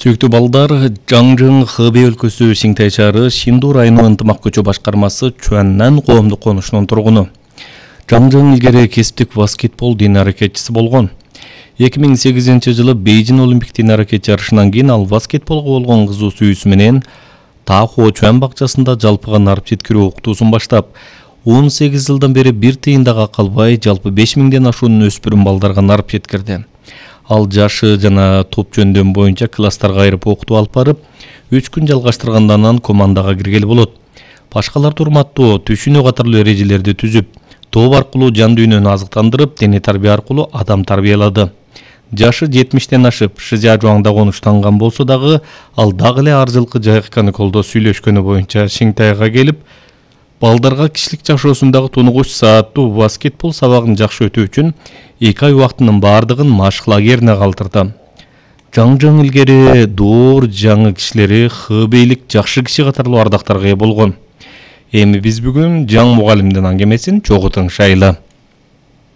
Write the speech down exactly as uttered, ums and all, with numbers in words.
Сүйүктүү балдар, Жаңжың Хэбэй өлкөсү Сиңтай шаары Шинду районунун ынтымак көчө башкармасы Чуаннан коомдук конушунун тургуну. Жаңжың илгери кесиптик баскетбол дин аракетчиси болгон. эки миң сегизинчи жылы Бейжин Олимпик дин аракет жарышынан кийин ал баскетболго болгон кызуу сүйүүсү менен Тахо Чуан бакчасында жалпыга нарып жеткирүү уктуусун баштап, он сегиз жылдан бери бир тыйын да калбай жалпы беш миңден ашуун өспүрүм балдарга нарып жеткирди. Ал жашы жана топ жөндөм боюнча класстарга айырып окутуу алып барып, үч күн жалгаштыргандан анан командага киргели болот. Башкаларды урматтоо, түшүнүү катарлуу эрежелерди түзүп, топ аркылуу жан дүйнөнү азыктандырып, дене тарбия аркылуу адам тарбиялады. Жашы жетимиштен ашып, Шизяжуаңда конуштанган болсо дагы, ал дагы эле ар жылкы жайкы каникулдо сүйлөшкөнү боюнча Сиңтайга келип, балдарга кишилик жашоосундагы тунугуч сааттуу баскетбол сабагын жакшы өтүү үчүн эки ай убактынын бардыгын машык лагерине калтырды. Жаңжың илгери доор жаңы кишилери Хэбэйлик жакшы киши катарлуу ардактарга ээ болгон. Эми биз бүгүн Жаң мугалимдин аңгемесин чогуу тыңшайлы.